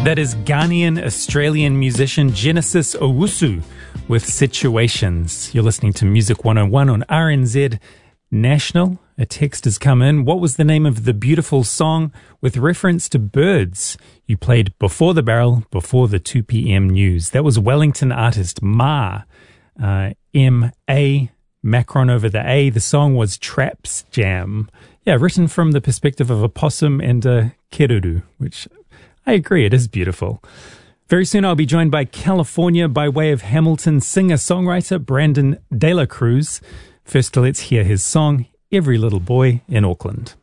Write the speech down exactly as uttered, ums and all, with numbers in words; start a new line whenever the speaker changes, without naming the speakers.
That is Ghanaian-Australian musician Genesis Owusu with Situations. You're listening to Music one oh one on R N Z National. A text has come in. What was the name of the beautiful song with reference to birds you played before the barrel, before the two p.m. news? That was Wellington artist Ma, uh, M A, Macron over the A. The song was Traps Jam. Yeah, written from the perspective of a possum and a keruru, which I agree, it is beautiful. Very soon I'll be joined by California by way of Hamilton singer-songwriter Brandon De La Cruz. First, let's hear his song, Every Little Boy in Auckland.